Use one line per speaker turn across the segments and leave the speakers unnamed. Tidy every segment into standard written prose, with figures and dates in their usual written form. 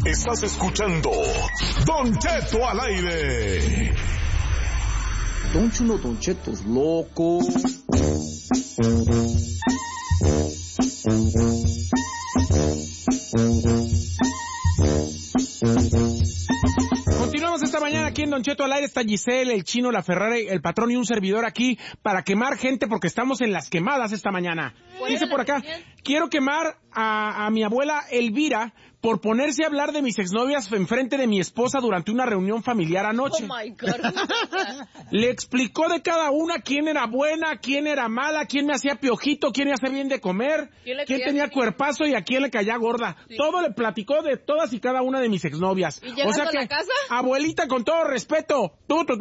Estás escuchando Don Cheto al aire.
Don Chuno, Don Cheto's loco.
Continuamos esta mañana aquí en Don Cheto al aire. Está Giselle, el Chino, la Ferrari, el patrón y un servidor aquí para quemar gente porque estamos en las quemadas esta mañana. Dice por acá, quiero quemar a mi abuela Elvira por ponerse a hablar de mis exnovias enfrente de mi esposa durante una reunión familiar anoche.
Oh my God.
Le explicó de cada una quién era buena, quién era mala, quién me hacía piojito, quién me hacía bien de comer, quién tenía cuerpazo y a quién le caía gorda. Sí. Todo le platicó de todas y cada una de mis exnovias.
¿Y llegando
o sea
a
que,
la casa?
Abuelita, con todo respeto.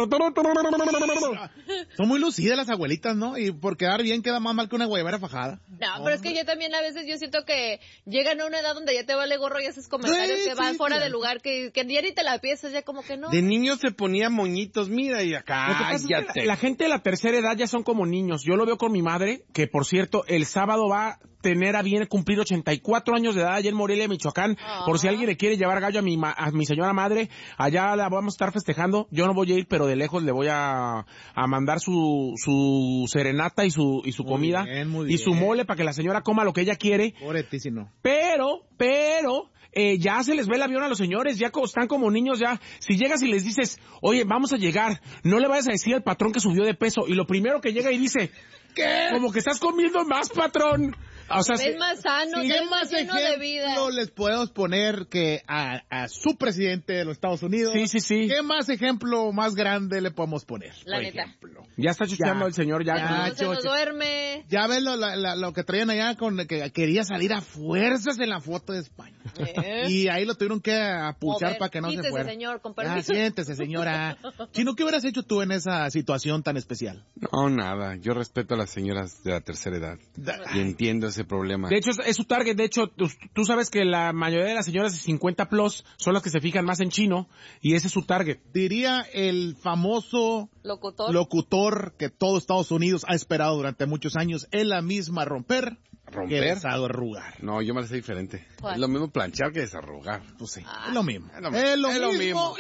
Son muy lucidas las abuelitas, ¿no? Y por quedar bien queda más mal que una guayabera fajada.
No, pero es que yo también a veces yo siento que llegan a una edad donde ya te vale gorro y haces comentarios que van fuera de lugar, que ya ni te la piensas, ya como que no.
De niño se ponía moñitos, mira, y acá,
Lo que pasa es que la gente de la tercera edad ya son como niños. Yo lo veo con mi madre, que por cierto, el sábado va a tener a bien cumplir 84 años de edad allá en Morelia, Michoacán. Por si alguien le quiere llevar gallo a mi señora madre, allá la vamos a estar festejando. Yo no voy a ir, pero de lejos le voy a mandar su serenata y su comida y su mole para que la señora coma lo que ella quiere.
Pobretísimo.
Pero, ya se les ve el avión a los señores, ya están como niños ya. Si llegas y les dices, oye, vamos a llegar, no le vayas a decir al patrón que subió de peso. Y lo primero que llega y dice, ¿qué? Como que estás comiendo más, patrón. O sea,
es más sano,
¿qué más
lleno de vida.
les podemos poner que a su presidente de los Estados Unidos?
Sí.
¿Qué más ejemplo más grande le podemos poner?
La neta.
Ejemplo?
Ya está chuchando el señor, ya.
No se nos duerme.
Ya ves lo que traían allá con que quería salir a fuerzas en la foto de España. Y ahí lo tuvieron que apuchar para que no se fuera.
Señor, con permiso.
Siéntese, señora. Chino, ¿qué hubieras hecho tú en esa situación tan especial?
No, nada. Yo respeto a las señoras de la tercera edad. Y entiendo ese problema.
De hecho, es su target. De hecho, tú sabes que la mayoría de las señoras de 50 plus son las que se fijan más en chino. Y ese es su target.
Diría el famoso locutor que todo Estados Unidos ha esperado durante muchos años. Es la misma romper que desarrugar.
No, yo me la sé diferente.
¿Cuál?
Es lo mismo planchar que desarrugar.
Pues sí, es lo mismo.
Es lo mismo.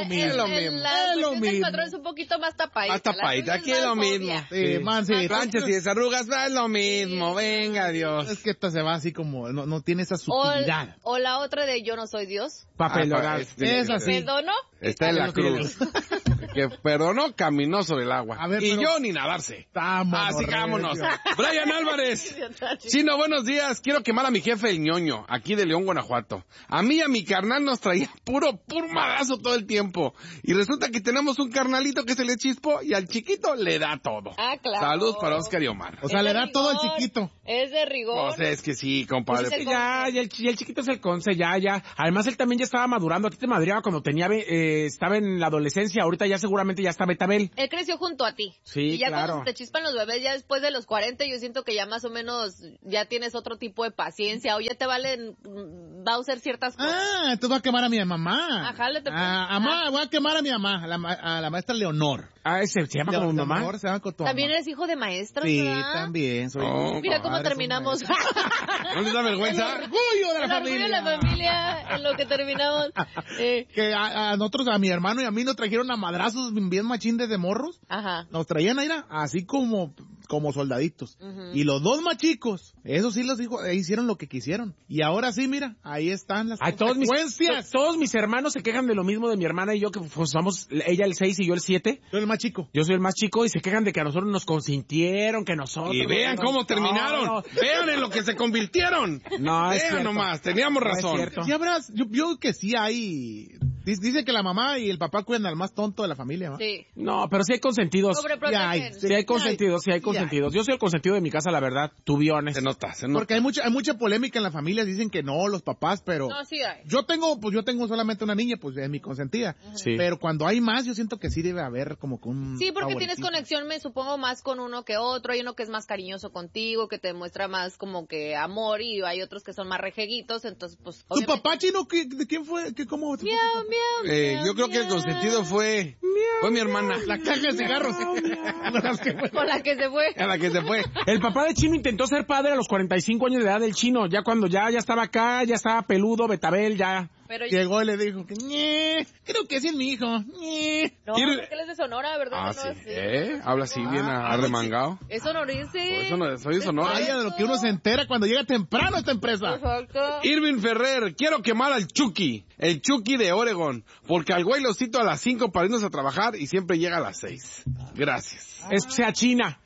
El patrón es un poquito más tapadita.
Más tapadita, aquí es lo mismo.
Sí, man, sí.
Planchas y desarrugas, es lo mismo. Venga, Dios.
Es que esta se va así como, no tiene esa sutilidad.
O la otra de yo no soy Dios.
Papel oral.
Es así.
¿Perdono?
Está en la cruz. Que perdonó, caminó sobre el agua.
A ver,
y
pero...
yo ni nadarse. Así vámonos. Brian Álvarez. Chino, buenos días. Quiero quemar a mi jefe el ñoño, aquí de León, Guanajuato. A mí y a mi carnal nos traía puro madrazo todo el tiempo. Y resulta que tenemos un carnalito que se le chispó y al chiquito le da todo.
Ah, claro.
Saludos para Oscar y Omar.
O sea, le da todo al chiquito.
Es de rigor.
O sea, es que sí, compadre.
Pues
Ya, y el chiquito es el conce, ya. Además, él también ya estaba madurando. A ti te madreaba cuando estaba en la adolescencia. Ahorita ya seguramente ya está Betabel.
Él creció junto a ti.
Sí,
y ya
claro.
cuando te chispan los bebés, ya después de los 40, yo siento que ya más o menos ya tienes otro tipo de paciencia. O ya te valen Bowser ciertas cosas.
Ah, tú vas a quemar a mi mamá.
Ajá,
voy a quemar a mi mamá, a la maestra Leonor.
Ah, ¿se llama como mamá?
Leonor, se llama con tu
También
mamá.
eres hijo de maestros,
Sí,
¿verdad?
también. Soy
Mira cómo terminamos.
¿No les da vergüenza?
El orgullo de la
El orgullo de la familia en lo que terminamos.
Que a nosotros, a mi hermano y a mí nos trajeron a madrazos bien machín desde morros.
Ajá.
Nos traían ahí así como soldaditos. Y los dos machicos, esos sí los hicieron lo que quisieron. Y ahora sí, mira, ahí están las consecuencias.
Todos mis hermanos se quejan de lo mismo de mi hermana y yo, que pues, somos ella el 6 y yo el 7.
Tú eres el más chico.
Yo soy el más chico y se quejan de que a nosotros nos consintieron, que nosotros...
Y vean cómo terminaron.
No.
Vean en lo que se convirtieron.
No, es
vean
cierto.
nomás, teníamos
No es
razón.
cierto.
Sí habrás, yo que sí hay... Dice que la mamá y el papá cuidan al más tonto de la familia, ¿no?
Sí.
No, pero sí hay consentidos.
Sobreprotegen.
Sí hay consentidos, sí hay consentidos. Yo soy el consentido de mi casa, la verdad. To be honest.
Se nota.
Porque hay mucha polémica en la familia, dicen que no, los papás, pero...
No, sí hay.
Yo tengo solamente una niña, pues es mi consentida.
Sí.
Pero cuando hay más, yo siento que sí debe haber como que un...
Sí, porque tienes
favoritismo.
conexión, me supongo, más con uno que otro. Hay uno que es más cariñoso contigo, que te muestra más como que amor, y hay otros que son más rejeguitos, entonces pues...
¿Tu papá, Chino, de quién fue? ¿Cómo?
Miau, miau, miau,
Yo creo que el consentido fue mi hermana.
La caja de cigarros.
con la que se fue.
A la que se fue.
El papá de Chino intentó ser padre a los 45 años de edad del Chino. Ya cuando ya estaba acá, ya estaba peludo, Betabel, ya...
Llegó y le dijo que, creo que sí es mi hijo.
No, porque él es de Sonora, ¿verdad?
Sí. Habla así bien arremangado.
Es sonorense.
Soy de Sonora.
Vaya de lo que uno se entera cuando llega temprano a esta empresa.
Exacto.
Irving Ferrer, quiero quemar al Chucky, el Chucky de Oregon, porque al güey lo cito a las 5 para irnos a trabajar y siempre llega a las 6. Gracias.
Se achinó.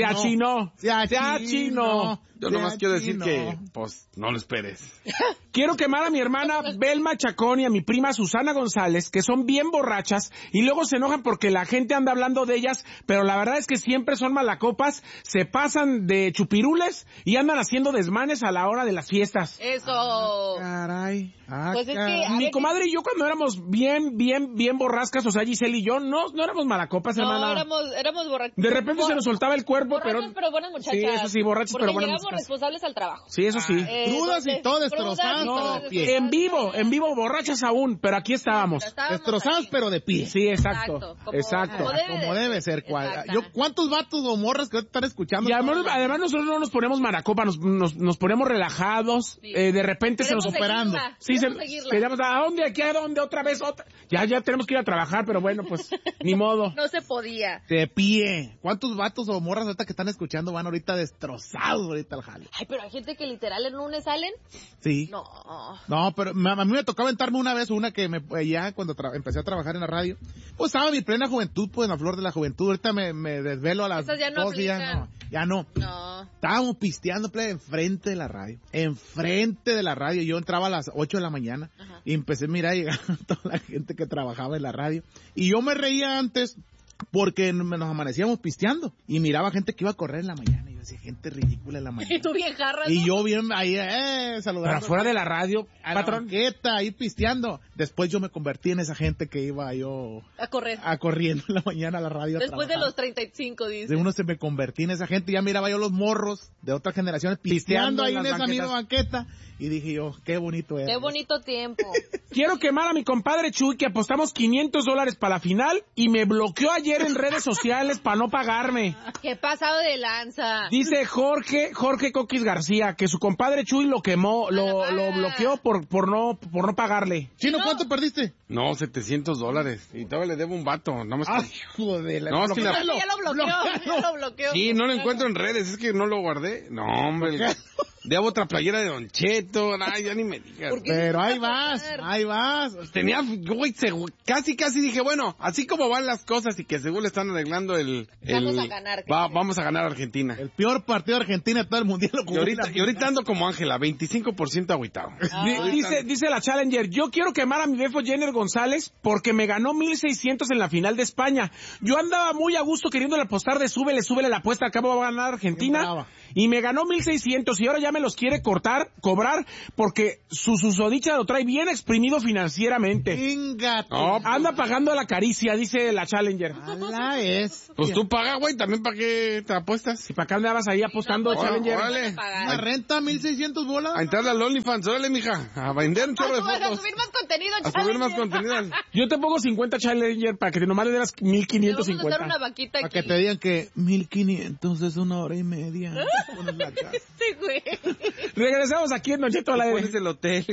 Yo nomás quiero decir que, pues, no lo esperes.
Quiero quemar a mi hermana Belma Chacón y a mi prima Susana González, que son bien borrachas, y luego se enojan porque la gente anda hablando de ellas, pero la verdad es que siempre son malacopas, se pasan de chupirules y andan haciendo desmanes a la hora de las fiestas.
Eso.
Caray.
Pues es que...
Mi comadre y yo cuando éramos bien borrascas, o sea, Giselle y yo, no éramos malacopas, hermana.
No, éramos borrachos.
De repente se nos soltaba el cuerpo, pero
buenas muchachas.
Sí, eso sí, borrachos, pero buenas muchachas.
Llegamos responsables al trabajo.
Sí, eso sí.
Crudas y todo destrozadas, pero de pie.
En vivo, borrachas aún, pero aquí estábamos.
Destrozadas, pero de pie.
Sí, exacto.
Como debe ser. ¿Cuántos vatos o morras que están escuchando?
Y además nosotros no nos ponemos maracopa, nos ponemos relajados, de repente se nos
operando.
Sí, queríamos, ¿a dónde? ¿Aquí? ¿A dónde? ¿Otra vez? Ya tenemos que ir a trabajar, pero bueno, pues, ni modo.
No se podía.
De pie. ¿Cuántos vatos o morras ahorita que están escuchando van ahorita destrozados ahorita al jale?
Ay, pero hay gente que literal el lunes salen.
Sí. No, pero a mí me tocó aventarme una vez una que ya cuando empecé a trabajar en la radio, pues estaba en mi plena juventud, pues en la flor de la juventud. Ahorita me desvelo a las 2 y ya no. Estábamos pisteando enfrente de la radio. Yo entraba a las 8 de la mañana. Ajá. Y empecé a mirar llegar toda la gente que trabajaba en la radio. Y yo me reía antes porque nos amanecíamos pisteando. Y miraba gente que iba a correr en la mañana. Y yo decía, gente ridícula en la mañana.
Y tú bien jarra, ¿no?
Y yo bien ahí, saludando.
Pero afuera de la radio,
patrón. Ahí pisteando. Después yo me convertí en esa gente que iba yo... corriendo en la mañana a la radio.
Después de los 35, dice.
De uno se me convertí en esa gente. Ya miraba yo los morros de otras generaciones pisteando ahí en esa misma banqueta. Y dije yo, qué bonito era.
Qué bonito tiempo.
Quiero quemar a mi compadre Chuy, que apostamos $500 para la final y me bloqueó ayer en redes sociales para no pagarme.
Qué pasado de lanza.
Dice Jorge Coquis García que su compadre Chuy lo quemó, lo bloqueó por no pagarle.
Chino, ¿cuánto perdiste?
No, $700. Y todavía le debo un vato. No me
joder.
No, es que
ya lo bloqueó.
Sí, no lo encuentro en redes, es que no lo guardé. No, hombre. Debo otra playera de Don Cheto. Ay, ya ni me digas.
Pero ahí vas.
Tenía, güey, casi dije, bueno, así como van las cosas y que según le están arreglando
vamos a ganar.
Vamos a ganar a Argentina.
El peor partido de Argentina de todo el mundial.
Y ahorita ando como Ángela, 25% agüitado.
Dice la Challenger, yo quiero quemar a mi befo Jenner González porque me ganó 1,600 en la final de España. Yo andaba muy a gusto queriéndole apostar de súbele la apuesta, acabo de ganar Argentina. Y me ganó 1,600 y ahora ya me los quiere cobrar porque su susodicha lo trae bien exprimido financieramente. Anda pagando a la caricia, dice la Challenger.
Pues tú pagas, güey, también para qué te apuestas.
¿Y para qué andabas ahí apostando, Challenger?
Órale.
¿Una renta 1,600 bolas?
A entrarle al OnlyFans, órale, mija, a vender un chorro de fotos.
A subir más contenido,
Yo te pongo 50, Challenger, para que nomás le des 1,550.
Vamos a hacer una vaquita
para que te digan que 1,500 es 1 hora y media.
Sí, güey.
Regresamos aquí en Don Cheto al aire.
Pones el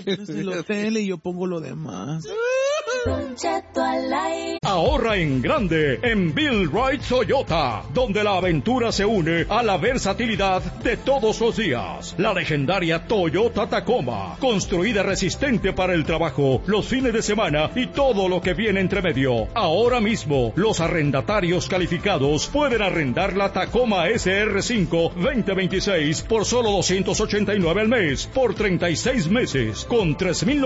hotel.
Y yo pongo lo demás.
Don Cheto al aire.
Ahorra en grande en Bill Wright Toyota, donde la aventura se une a la versatilidad de todos los días. La legendaria Toyota Tacoma, construida resistente para el trabajo, los fines de semana y todo lo que viene entre medio. Ahora mismo, los arrendatarios calificados pueden arrendar la Tacoma SR5 2026 por solo $289 al mes, por 36 meses, con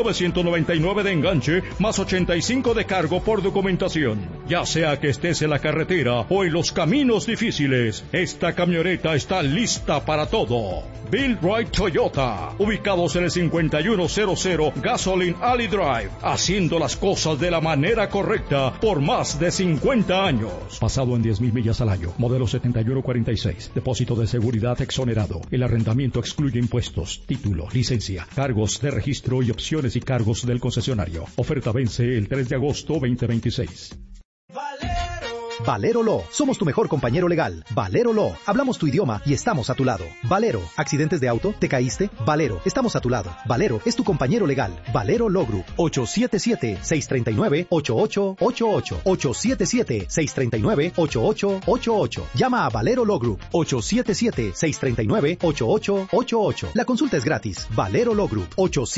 $3,999 de enganche, más $85 de cargo por documentación. Ya sea que estés en la carretera o en los caminos difíciles, esta camioneta está lista para todo. Bill Wright Toyota, ubicados en el 5100 Gasoline Alley Drive, haciendo las cosas de la manera correcta por más de 50 años. Basado en 10,000 millas al año, modelo 7146, depósito de seguridad exonerado. El arrendamiento excluye impuestos, título, licencia, cargos de registro y opciones y cargos del concesionario. Oferta vence el 3 de agosto 2026.
Valero Law. Somos tu mejor compañero legal. Valero Law. Hablamos tu idioma y estamos a tu lado. Valero. ¿Accidentes de auto? ¿Te caíste? Valero. Estamos a tu lado. Valero es tu compañero legal. Valero Law Group. 877-639-8888. 877-639-8888. Llama a Valero Law Group. 877-639-8888. La consulta es gratis. Valero Law Group.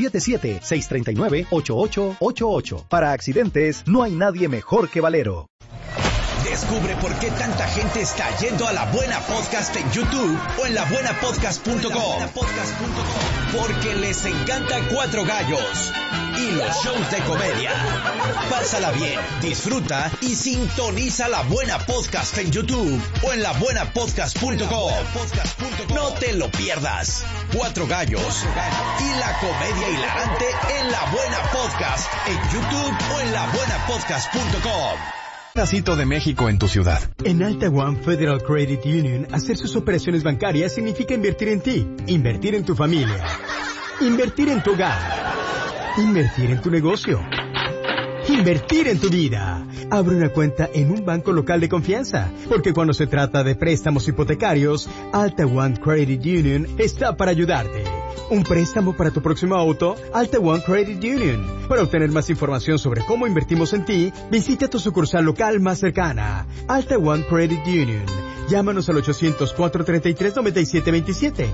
877-639-8888. Para accidentes, no hay nadie mejor que Valero.
Descubre por qué tanta gente está yendo a La Buena Podcast en YouTube o en labuenapodcast.com. Porque les encanta Cuatro Gallos y los shows de comedia. Pásala bien, disfruta y sintoniza La Buena Podcast en YouTube o en labuenapodcast.com. No te lo pierdas. Cuatro Gallos y la comedia hilarante en La Buena Podcast en YouTube o en labuenapodcast.com.
Pedacito de México en tu ciudad.
En Alta One Federal Credit Union, hacer sus operaciones bancarias significa invertir en ti, invertir en tu familia, invertir en tu hogar, invertir en tu negocio, invertir en tu vida. Abre una cuenta en un banco local de confianza, porque cuando se trata de préstamos hipotecarios, Alta One Credit Union está para ayudarte. ¿Un préstamo para tu próximo auto? Alta One Credit Union. Para obtener más información sobre cómo invertimos en ti, visita tu sucursal local más cercana. Alta One Credit Union. Llámanos al 800-433-9727,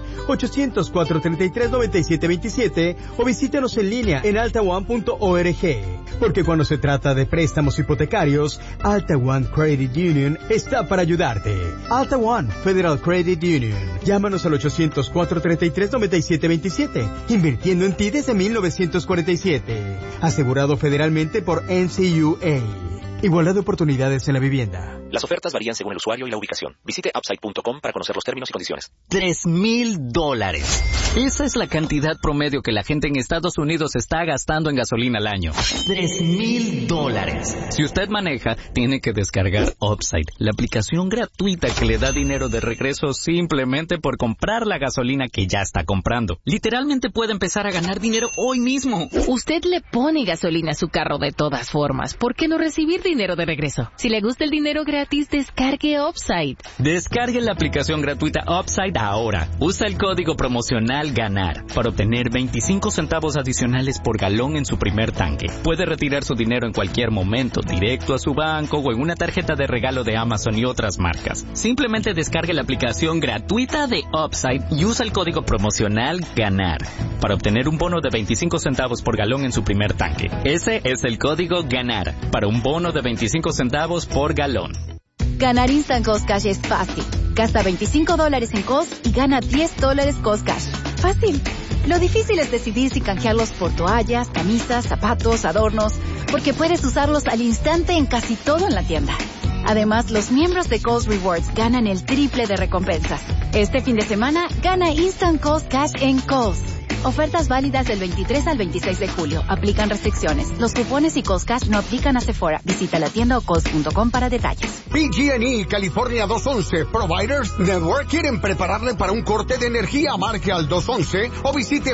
800-433-9727 o visítanos en línea en altaone.org. Porque cuando se trata de préstamos hipotecarios, Alta One Credit Union está para ayudarte. Alta One Federal Credit Union. Llámanos al 800-433-9727, invirtiendo en ti desde 1947. Asegurado federalmente por NCUA. Igualdad de oportunidades en la vivienda.
Las ofertas varían según el usuario y la ubicación. Visite Upside.com para conocer los términos y condiciones.
$3,000. Esa es la cantidad promedio que la gente en Estados Unidos está gastando en gasolina al año. $3,000. Si usted maneja, tiene que descargar Upside, la aplicación gratuita que le da dinero de regreso simplemente por comprar la gasolina que ya está comprando. Literalmente puede empezar a ganar dinero hoy mismo.
Usted le pone gasolina a su carro de todas formas. ¿Por qué no recibir dinero de regreso? Si le gusta el dinero gratis, descargue Upside.
Descargue la aplicación gratuita Upside ahora. Usa el código promocional GANAR para obtener 25 centavos adicionales por galón en su primer tanque. Puede retirar su dinero en cualquier momento, directo a su banco o en una tarjeta de regalo de Amazon y otras marcas. Simplemente descargue la aplicación gratuita de Upside y usa el código promocional GANAR para obtener un bono de 25 centavos por galón en su primer tanque. Ese es el código GANAR para un bono de 25 centavos por galón.
Ganar Instant Cost Cash es fácil. Gasta $25 en Cost y gana $10 Cost Cash. Fácil. Lo difícil es decidir si canjearlos por toallas, camisas, zapatos, adornos, porque puedes usarlos al instante en casi todo en la tienda. Además, los miembros de Cost Rewards ganan el triple de recompensas. Este fin de semana, gana Instant Cost Cash en Cost. Ofertas válidas del 23 al 26 de julio. Aplican restricciones. Los cupones y Cost Cash no aplican a Sephora. Visita la tienda o cost.com para detalles.
PG&E California 211 Providers Network quieren prepararle para un corte de energía. Marque al 211 o visite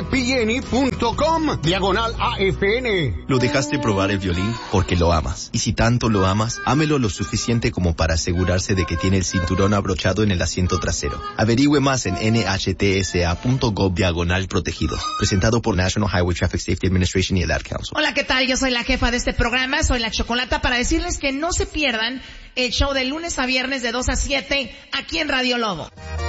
pgne.com/AFN.
Lo dejaste probar el violín porque lo amas. Y si tanto lo amas, ámelo lo suficiente como para asegurarse de que tiene el cinturón abrochado en el asiento trasero. Averigüe más en nhtsa.gov/protegido. Presentado por National Highway Traffic Safety Administration y el Ad Council.
Hola, ¿qué tal? Yo soy la jefa de este programa, soy la Chocolata, para decirles que no se pierdan el show de lunes a viernes de 2 a 7 aquí en Radio Lobo.